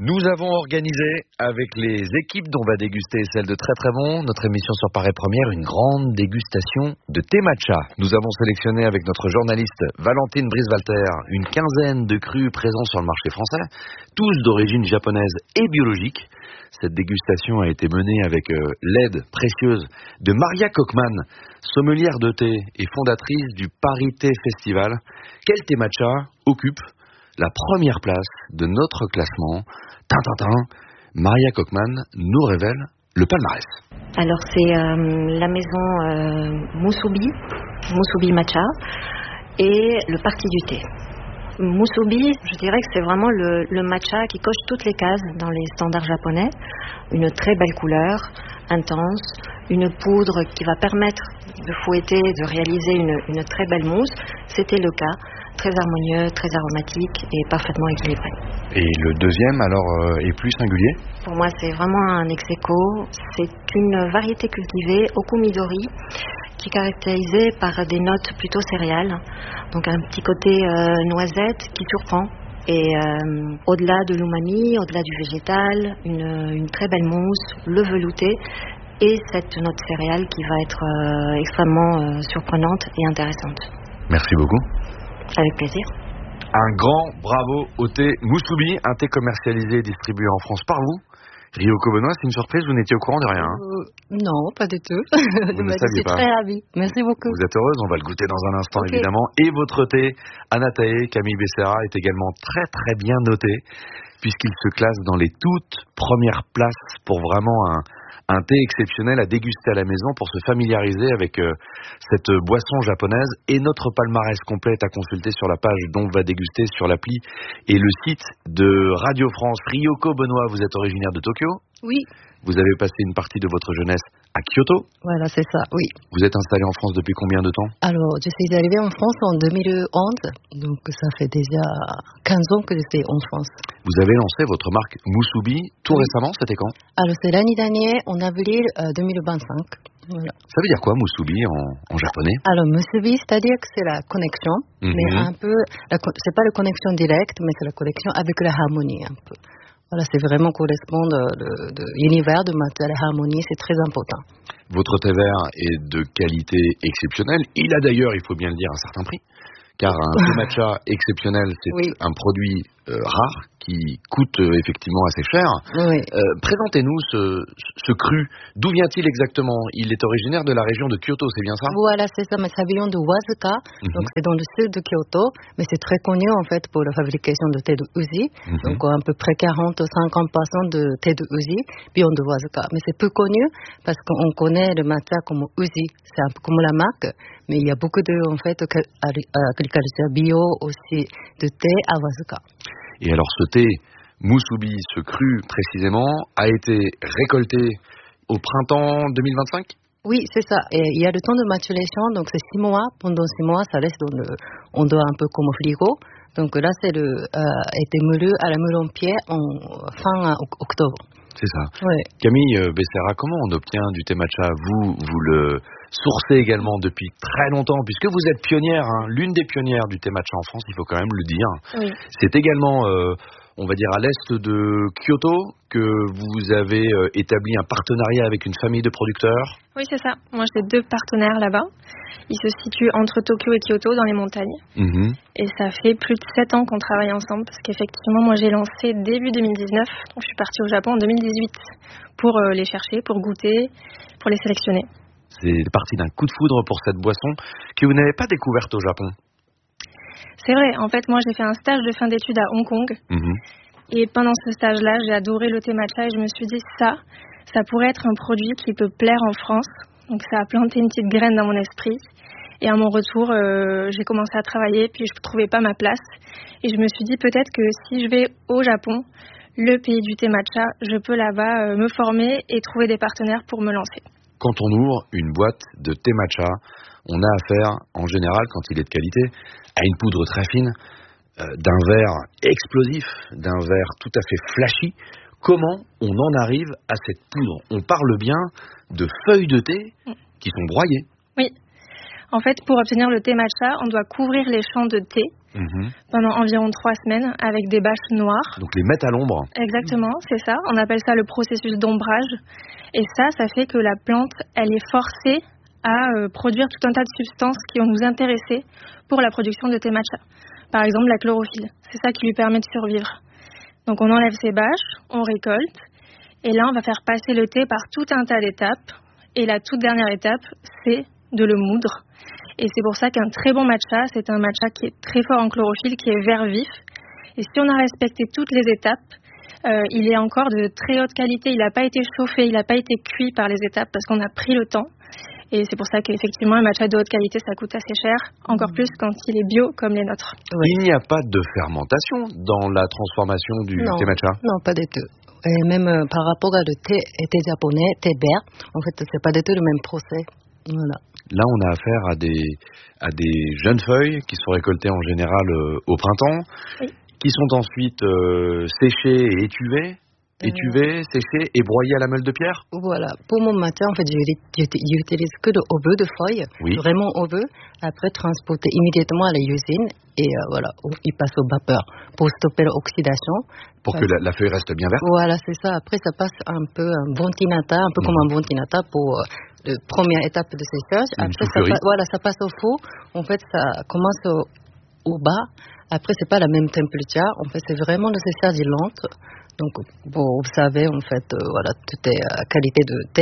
Nous avons organisé avec les équipes dont va déguster celle de Très Très Bon, notre émission sur Paris Première, une grande dégustation de thé matcha. Nous avons sélectionné avec notre journaliste Valentine Brice-Walter une quinzaine de crus présents sur le marché français, tous d'origine japonaise et biologique. Cette dégustation a été menée avec l'aide précieuse de Maria Kochman, sommelière de thé et fondatrice du Paris Thé Festival. Quel thé matcha occupe la première place de notre classement? Maria Kochman nous révèle le palmarès. Alors c'est la maison Musubi Matcha et le parti du thé. Musubi, je dirais que c'est vraiment le matcha qui coche toutes les cases dans les standards japonais. Une très belle couleur, intense, une poudre qui va permettre de fouetter, de réaliser une très belle mousse. C'était le cas, très harmonieux, très aromatique et parfaitement équilibré. Et le deuxième alors est plus singulier? Pour moi c'est vraiment un ex-aequo. C'est une variété cultivée, Okumidori, qui est caractérisée par des notes plutôt céréales, donc un petit côté noisette qui surprend. Et au-delà de l'umami, au-delà du végétal, une très belle mousse, le velouté et cette note céréale qui va être extrêmement surprenante et intéressante. Merci beaucoup. Avec plaisir. Un grand bravo au thé Musubi, un thé commercialisé et distribué en France par vous. Ryoko Benoît, c'est une surprise, vous n'étiez au courant de rien Non, pas du tout. Vous ne Je suis pas. très ravie. Merci beaucoup. Vous êtes heureuse, on va le goûter dans un instant évidemment. Et votre thé, Anatae, Camille Becerra, est également très très bien noté, puisqu'il se classe dans les toutes premières places pour vraiment un thé exceptionnel à déguster à la maison pour se familiariser avec cette boisson japonaise. Et notre palmarès complet à consulter sur la page dont va déguster sur l'appli et le site de Radio France. Ryoko Benoît, vous êtes originaire de Tokyo? Oui. Vous avez passé une partie de votre jeunesse à Kyoto? Voilà, c'est ça, oui. Vous êtes installé en France depuis combien de temps? Alors, je suis arrivée en France en 2011, donc ça fait déjà 15 ans que j'étais en France. Vous avez lancé votre marque Musubi tout récemment, c'était quand? Alors, c'est l'année dernière, en avril 2025. Voilà. Ça veut dire quoi, Musubi, en japonais? Alors, Musubi, c'est-à-dire que c'est la connexion, mais un peu, c'est pas la connexion directe, mais c'est la connexion avec la harmonie, un peu. Voilà, c'est vraiment correspond de l'univers de matcha, la harmonie, c'est très important. Votre thé vert est de qualité exceptionnelle. Il a d'ailleurs, il faut bien le dire, un certain prix. Car un thé matcha exceptionnel, c'est un produit rare qui coûte effectivement assez cher. Oui. Présentez-nous ce cru. D'où vient-il exactement? Il est originaire de la région de Kyoto, c'est bien ça? Voilà, c'est ça, mais ça vient de Wazuka, donc c'est dans le sud de Kyoto, mais c'est très connu en fait pour la fabrication de thé de uji, donc à peu près 40-50% de thé de uji vient de Wazuka. Mais c'est peu connu parce qu'on connaît le matcha comme uji, c'est un peu comme la marque, mais il y a beaucoup de en fait agriculture bio aussi de thé à Wazuka. Et alors ce thé Musubi, ce cru précisément, a été récolté au printemps 2025? Oui, c'est ça. Et il y a le temps de maturation, donc c'est 6 mois. Pendant 6 mois, ça reste on doit un peu comme au frigo. Donc là, c'est été moulu à la moule en pied en fin octobre. C'est ça. Oui. Camille Becerra, comment on obtient du thé matcha? Vous le sourcez également depuis très longtemps, puisque vous êtes pionnière, l'une des pionnières du thé matcha en France, il faut quand même le dire. Oui. C'est également, on va dire, à l'est de Kyoto que vous avez établi un partenariat avec une famille de producteurs. Oui, c'est ça. Moi, j'ai 2 partenaires là-bas. Ils se situent entre Tokyo et Kyoto, dans les montagnes. Et ça fait plus de 7 ans qu'on travaille ensemble, parce qu'effectivement, moi, j'ai lancé début 2019. Donc, je suis partie au Japon en 2018 pour les chercher, pour goûter, pour les sélectionner. C'est parti d'un coup de foudre pour cette boisson que vous n'avez pas découverte au Japon. C'est vrai. En fait, moi, j'ai fait un stage de fin d'études à Hong Kong. Et pendant ce stage-là, j'ai adoré le thé matcha et je me suis dit, ça pourrait être un produit qui peut plaire en France. Donc, ça a planté une petite graine dans mon esprit. Et à mon retour, j'ai commencé à travailler, puis je ne trouvais pas ma place. Et je me suis dit, peut-être que si je vais au Japon, le pays du thé matcha, je peux là-bas me former et trouver des partenaires pour me lancer. Quand on ouvre une boîte de thé matcha, on a affaire, en général, quand il est de qualité, à une poudre très fine, d'un verre explosif, d'un verre tout à fait flashy. Comment on en arrive à cette poudre? On parle bien de feuilles de thé qui sont broyées. Oui. En fait, pour obtenir le thé matcha, on doit couvrir les champs de thé pendant environ 3 semaines avec des bâches noires. Donc les mettre à l'ombre. Exactement, c'est ça. On appelle ça le processus d'ombrage. Et ça fait que la plante, elle est forcée à produire tout un tas de substances qui vont nous intéresser pour la production de thé matcha. Par exemple, la chlorophylle. C'est ça qui lui permet de survivre. Donc on enlève ces bâches, on récolte, et là on va faire passer le thé par tout un tas d'étapes. Et la toute dernière étape, c'est de le moudre. Et c'est pour ça qu'un très bon matcha, c'est un matcha qui est très fort en chlorophylle, qui est vert vif. Et si on a respecté toutes les étapes, il est encore de très haute qualité. Il n'a pas été chauffé, il n'a pas été cuit par les étapes parce qu'on a pris le temps. Et c'est pour ça qu'effectivement, un matcha de haute qualité, ça coûte assez cher, encore plus quand il est bio comme les nôtres. Il n'y a pas de fermentation dans la transformation du thé matcha? Non, pas du tout. Et même par rapport à le thé japonais, thé vert, en fait, c'est pas du tout le même procès. Voilà. Là, on a affaire à des jeunes feuilles qui sont récoltées en général au printemps, qui sont ensuite séchées et étuvées. Séchées et broyées à la meule de pierre. Voilà. Pour mon matcha, en fait, j'utilise que de oeuf de feuilles, vraiment oeuf. Après, transporter immédiatement à la usine et voilà, il passe au vapeur pour stopper l'oxydation. Pour que la feuille reste bien verte. Voilà, c'est ça. Après, ça passe un peu comme un ventinata pour la première étape de séchage. Après, ça passe au four. En fait, ça commence au bas. Après, c'est pas la même température. En fait, c'est vraiment le séchage lent. Donc, vous savez, en fait, voilà, tout est qualité de thé.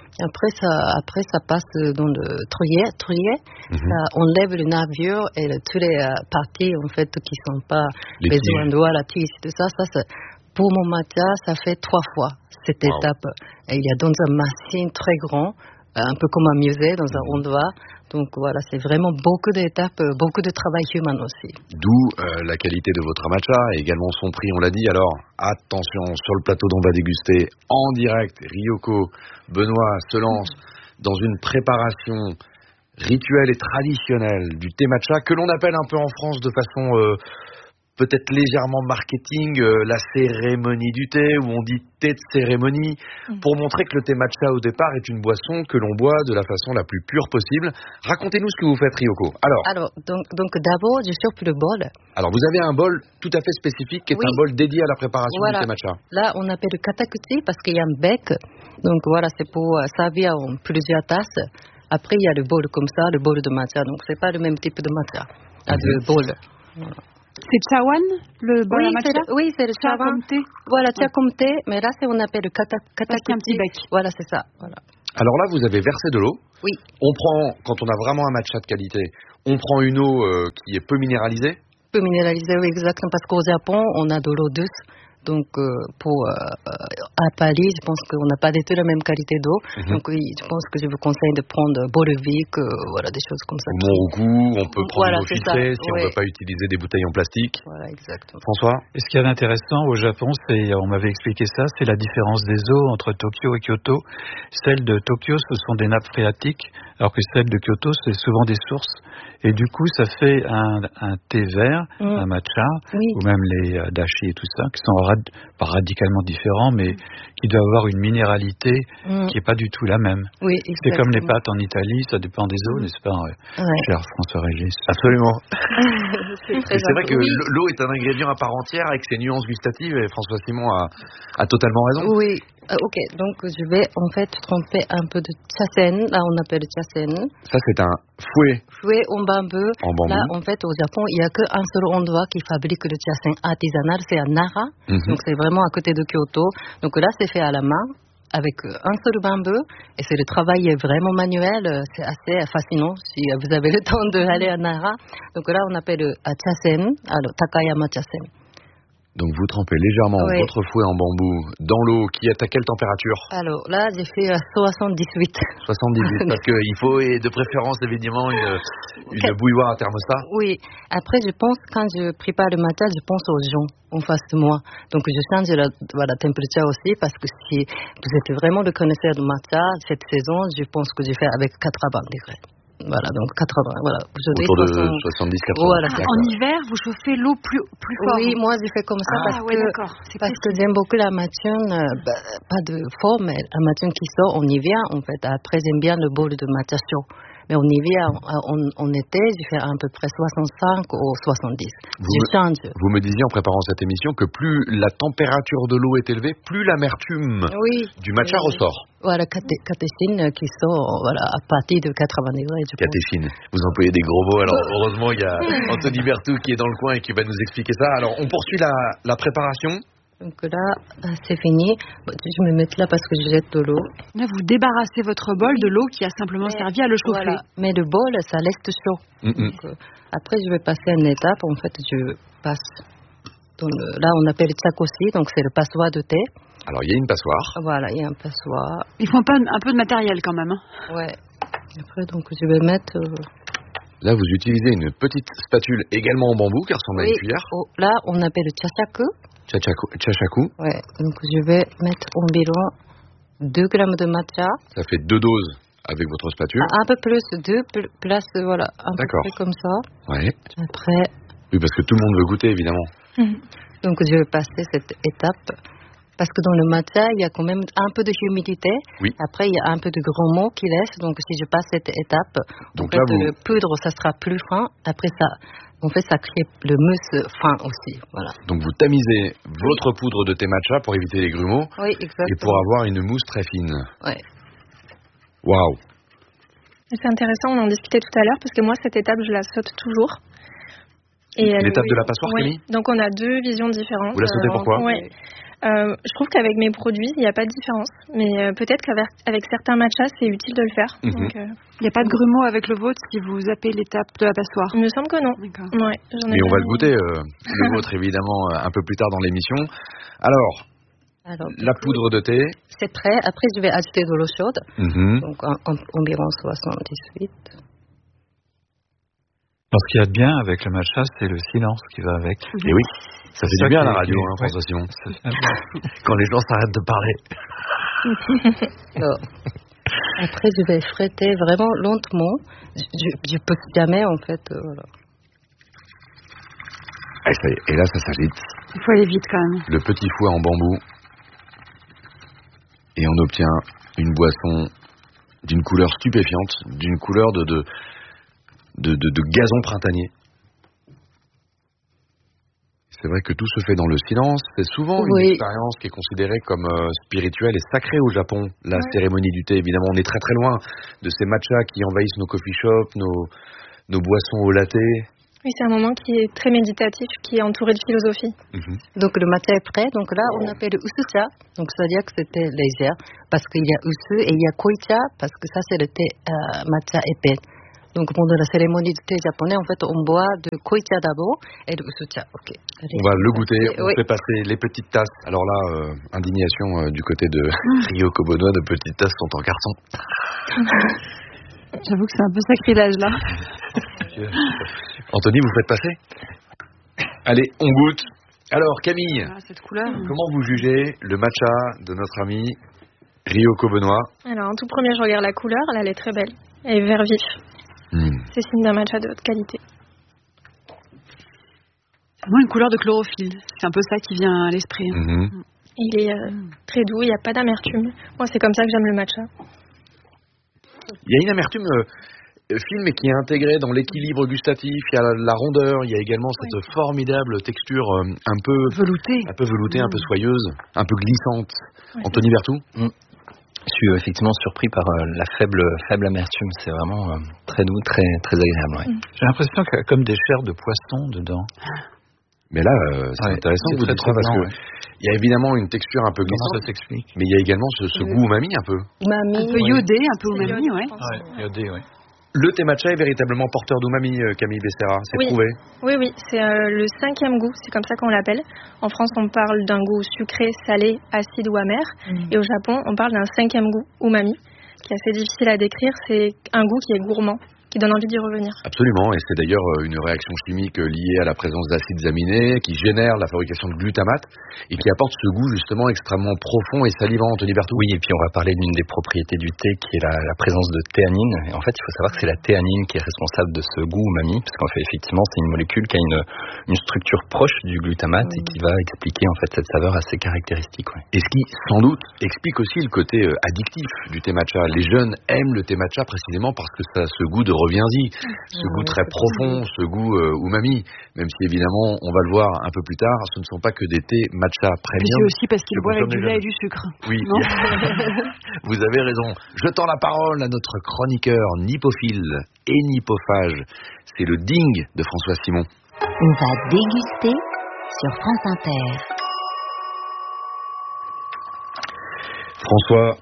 Après, ça passe dans le trouillet. Ça enlève le nervure et toutes les parties, en fait, qui sont pas les endroits, la tige, tout ça. Pour mon matcha, ça fait 3 fois cette étape. Et il y a dans une machine très grande, un peu comme un musée, dans un endroit. Donc voilà, c'est vraiment beaucoup d'étapes, beaucoup de travail humain aussi. D'où la qualité de votre matcha et également son prix, on l'a dit. Alors attention, sur le plateau dont on va déguster en direct, Ryoko Benoît se lance dans une préparation rituelle et traditionnelle du thé matcha que l'on appelle un peu en France de façon peut-être légèrement marketing, la cérémonie du thé, où on dit thé de cérémonie, pour montrer que le thé matcha au départ est une boisson que l'on boit de la façon la plus pure possible. Racontez-nous ce que vous faites, Ryoko. Alors donc d'abord, je surfe le bol. Alors vous avez un bol tout à fait spécifique qui est un bol dédié à la préparation du thé matcha. Là, on appelle le katakuchi parce qu'il y a un bec. Donc voilà, c'est pour servir en plusieurs tasses. Après, il y a le bol comme ça, le bol de matcha. Donc c'est pas le même type de matcha. Le bol. Voilà. C'est chawan, le bol à matcha? Oui, c'est le chawan. Comme thé. Voilà, thé comme thé, mais là, on appelle le katakuchi. Un petit bec. Voilà, c'est ça. Voilà. Alors là, vous avez versé de l'eau. Oui. On prend, quand on a vraiment un matcha de qualité, on prend une eau qui est peu minéralisée. Peu minéralisée, oui, exactement, parce qu'au Japon, on a de l'eau douce. Donc, à Paris, je pense qu'on n'a pas du tout la même qualité d'eau. Donc, oui, je pense que je vous conseille de prendre Borovic, voilà, des choses comme ça. Au goût, on peut prendre l'eau filtrée si on ne veut pas utiliser des bouteilles en plastique. Voilà, exactement. François? Et ce qu'il y a d'intéressant au Japon, on m'avait expliqué ça, c'est la différence des eaux entre Tokyo et Kyoto. Celles de Tokyo, ce sont des nappes phréatiques, alors que celles de Kyoto, c'est souvent des sources. Et du coup, ça fait un thé vert, un matcha, ou même les dashi et tout ça, qui sont pas radicalement différents, mais qui doivent avoir une minéralité qui n'est pas du tout la même. Oui, c'est comme les pâtes en Italie, ça dépend des eaux, n'est-ce pas, cher François Régis? Absolument. c'est vrai que l'eau est un ingrédient à part entière avec ses nuances gustatives, et François Simon a totalement raison. Oui. Ok, donc je vais en fait tremper un peu de chasen. Là, on appelle chasen. Ça, c'est un fouet. Fouet en bambou. Là, en fait, au Japon, il n'y a qu'un seul endroit qui fabrique le chasen artisanal, c'est à Nara. Donc, c'est vraiment à côté de Kyoto. Donc là, c'est fait à la main, avec un seul bambou. Et c'est le travail vraiment manuel. C'est assez fascinant si vous avez le temps d'aller à Nara. Donc là, on appelle chasen, alors Takayama chasen. Donc vous trempez légèrement votre fouet en bambou dans l'eau qui est à quelle température? Alors là, j'ai fait 78. 78, parce qu'il faut, et de préférence évidemment, une bouilloire à thermostat. Oui. Après, je pense, quand je prépare le matcha, je pense aux gens en face de moi. Donc je change la température aussi, parce que si vous êtes vraiment le connaisseur du matcha, cette saison, je pense que je fais avec 80 degrés. Voilà, donc 80, voilà. Autour de 70-80. Voilà, en hiver, vous chauffez l'eau plus fort? Oui, moi j'ai fait comme ça parce que j'aime beaucoup la matune, pas de forme, mais la matune qui sort en hiver, en fait. Après, j'aime bien le bol de matcha chaud. Mais en hiver, en été, je fais à peu près 65 ou 70. Je change. Vous me disiez en préparant cette émission que plus la température de l'eau est élevée, plus l'amertume du matcha ressort. Voilà, catéchine qui sort à partir de 80 degrés. Catéchine. Vous employez des gros mots. Alors, heureusement, il y a Anthony Berthoud qui est dans le coin et qui va nous expliquer ça. Alors, on poursuit la préparation. Donc là, c'est fini. Je me mets là parce que je jette de l'eau. Là, vous débarrassez votre bol de l'eau qui a simplement servi à le chauffer. Voilà. Mais le bol, ça laisse chaud. Donc, après, je vais passer à une étape. En fait, je passe. Là, on appelle chakoshi, donc c'est le passoire de thé. Alors, il y a une passoire. Voilà, il y a un passoire. Il faut un peu de matériel quand même. Ouais. Après, donc, je vais mettre... Là, vous utilisez une petite spatule également en bambou, car c'en a une cuillère. Là, on appelle chachaku. Chachaku. Ouais, donc je vais mettre environ 2 grammes de matcha. Ça fait 2 doses avec votre spatule. Un peu plus, 2 places, voilà, un peu plus comme ça. Ouais. Après... Oui, parce que tout le monde veut goûter, évidemment. Donc, je vais passer cette étape. Parce que dans le matcha, il y a quand même un peu de humidité. Oui. Après, il y a un peu de gros mots qui laissent. Donc, si je passe cette étape, donc en fait, le poudre, ça sera plus fin. Après, ça crée le mousse fin aussi. Voilà. Donc, vous tamisez votre poudre de thé matcha pour éviter les grumeaux. Oui, exactement. Et pour avoir une mousse très fine. Oui. Waouh. C'est intéressant, on en discutait tout à l'heure, parce que moi, cette étape, je la saute toujours. L'étape de la passoire, Camille ? Donc, on a 2 visions différentes. Vous la sautez pourquoi ? Je trouve qu'avec mes produits, il n'y a pas de différence. Mais peut-être qu'avec certains matchas, c'est utile de le faire. Donc, il n'y a pas de grumeaux avec le vôtre si vous zappez l'étape de la passoire ? Il me semble que non. D'accord. Ouais, mais on va le goûter, le vôtre, évidemment, un peu plus tard dans l'émission. Alors la poudre de thé. C'est prêt. Après, je vais ajouter de l'eau chaude. Donc, environ 78. Alors, ce qu'il y a de bien avec le matcha, c'est le silence qui va avec. Et oui, ça fait du bien à la radio, François Simon. Quand les gens s'arrêtent de parler. Alors, après, je vais fréter vraiment lentement. Je peux jamais, en fait. Voilà. Et là, ça s'agite. Il faut aller vite, quand même. Le petit fouet en bambou. Et on obtient une boisson d'une couleur stupéfiante, d'une couleur de gazon printanier. C'est vrai que tout se fait dans le silence. C'est souvent une expérience qui est considérée comme spirituelle et sacrée au Japon. La cérémonie du thé, évidemment, on est très très loin de ces matchas qui envahissent nos coffee shops, nos boissons au latte. Oui, c'est un moment qui est très méditatif, qui est entouré de philosophie. Donc le matcha est prêt. Donc là, on appelle usucha. Donc ça veut dire que c'était léger. Parce qu'il y a usu et il y a koicha. Parce que ça, c'est le thé matcha épais. Donc pendant la cérémonie du thé japonais, en fait, on boit de koicha d'abord et de usucha. Okay. On va le goûter. On fait passer les petites tasses. Alors là, indignation du côté de Ryoko Benoît. De petites tasses sont en carton. J'avoue que c'est un peu sacrilège là. Anthony, vous faites passer ? Allez, on goûte. Alors, Camille, cette couleur. Comment vous jugez le matcha de notre ami Ryoko Benoît ? Alors, en tout premier, je regarde la couleur. Là, elle est très belle. Elle est vert vif. C'est signe d'un matcha de haute qualité. C'est vraiment une couleur de chlorophylle. C'est un peu ça qui vient à l'esprit. Il est très doux, il n'y a pas d'amertume. Moi, c'est comme ça que j'aime le matcha. Il y a une amertume fine, mais qui est intégrée dans l'équilibre gustatif. Il y a la rondeur, il y a également cette formidable texture un peu veloutée, un peu soyeuse, un peu glissante. Anthony Berthoud ? Je suis effectivement surpris par la faible amertume. C'est vraiment très doux, très, très agréable. J'ai l'impression qu'il y a comme des chairs de poisson dedans. Mais là, c'est intéressant que vous dites ça parce que il y a évidemment une texture un peu glissante. Comment ça s'explique ? Mais il y a également ce goût umami un peu. Un peu iodé, un peu umami, iodé, oui. Le thé matcha est véritablement porteur d'umami, Camille Becerra, c'est prouvé. Oui, c'est le 5e goût, c'est comme ça qu'on l'appelle. En France, on parle d'un goût sucré, salé, acide ou amer. Et au Japon, on parle d'un 5e goût, umami, qui est assez difficile à décrire. C'est un goût qui est gourmand, qui qui donne envie d'y revenir. Absolument, et c'est d'ailleurs une réaction chimique liée à la présence d'acides aminés qui génère la fabrication de glutamate et qui apporte ce goût justement extrêmement profond et salivant, Anthony Berthoud. Oui, et puis on va parler d'une des propriétés du thé qui est la présence de théanine. Et en fait, il faut savoir que c'est la théanine qui est responsable de ce goût umami, parce qu'en fait, effectivement, c'est une molécule qui a une structure proche du glutamate et qui va expliquer en fait cette saveur assez caractéristique. Ouais. Et ce qui, sans doute, explique aussi le côté addictif du thé matcha. Les jeunes aiment le thé matcha précisément parce que ça a ce goût de reviens-y, ce goût très profond, ce goût umami. Même si évidemment, on va le voir un peu plus tard, ce ne sont pas que des thés matcha premium. Mais c'est aussi parce qu'ils boivent avec du lait et du sucre. Oui, vous avez raison. Je tends la parole à notre chroniqueur nipophile et nipophage. C'est le ding de François Simon. On va déguster sur France Inter. François,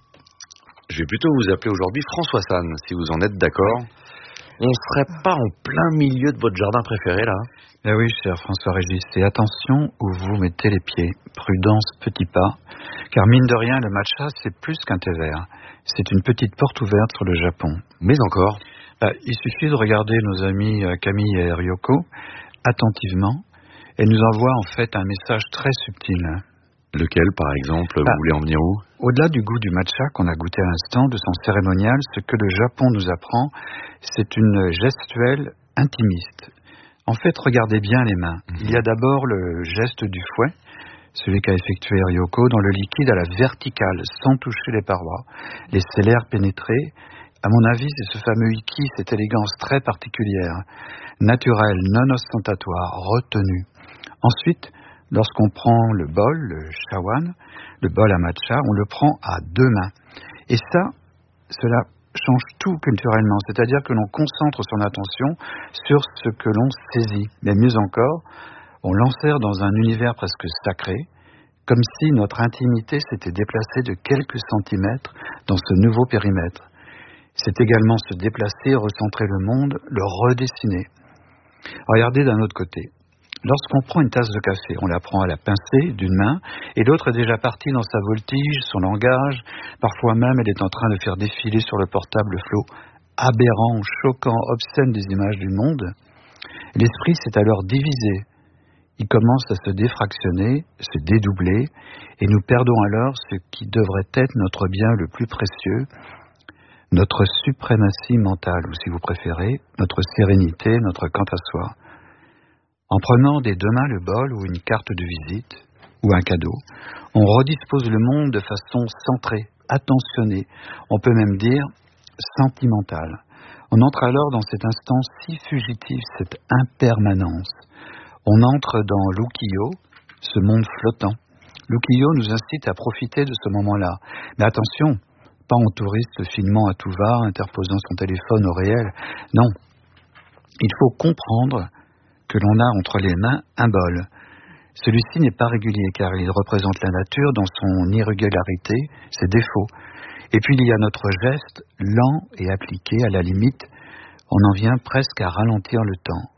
je vais plutôt vous appeler aujourd'hui François San, si vous en êtes d'accord. On ne serait pas en plein milieu de votre jardin préféré, là? Eh oui, cher François-Régis, et attention où vous mettez les pieds. Prudence, petit pas. Car mine de rien, le matcha, c'est plus qu'un thé vert. C'est une petite porte ouverte sur le Japon. Mais encore? Il suffit de regarder nos amis Camille et Ryoko attentivement. Elles nous envoient en fait un message très subtil. Lequel, par exemple? Vous voulez en venir où? Au-delà du goût du matcha qu'on a goûté à l'instant, de son cérémonial, ce que le Japon nous apprend, c'est une gestuelle intimiste. En fait, regardez bien les mains. Il y a d'abord le geste du fouet, celui qu'a effectué Ryoko, dans le liquide à la verticale, sans toucher les parois. Laissez l'air pénétrer. À mon avis, c'est ce fameux iki, cette élégance très particulière, naturelle, non ostentatoire, retenue. Ensuite, lorsqu'on prend le bol, le shawan, le bol à matcha, on le prend à deux mains. Et ça, cela change tout culturellement, c'est-à-dire que l'on concentre son attention sur ce que l'on saisit. Mais mieux encore, on l'enserre dans un univers presque sacré, comme si notre intimité s'était déplacée de quelques centimètres dans ce nouveau périmètre. C'est également se déplacer, recentrer le monde, le redessiner. Regardez d'un autre côté. Lorsqu'on prend une tasse de café, on la prend à la pincée d'une main et l'autre est déjà partie dans sa voltige, son langage. Parfois même, elle est en train de faire défiler sur le portable le flot aberrant, choquant, obscène des images du monde. L'esprit s'est alors divisé. Il commence à se défractionner, se dédoubler, et nous perdons alors ce qui devrait être notre bien le plus précieux, notre suprématie mentale, ou si vous préférez, notre sérénité, notre quant à soi. En prenant des deux mains le bol ou une carte de visite ou un cadeau, on redispose le monde de façon centrée, attentionnée, on peut même dire sentimentale. On entre alors dans cet instant si fugitif, cette impermanence. On entre dans l'ukiyo, ce monde flottant. L'ukiyo nous incite à profiter de ce moment-là. Mais attention, pas en touriste finement à tout va, interposant son téléphone au réel. Non, il faut comprendre que l'on a entre les mains un bol. Celui-ci n'est pas régulier car il représente la nature dans son irrégularité, ses défauts. Et puis il y a notre geste lent et appliqué, à la limite, on en vient presque à ralentir le temps.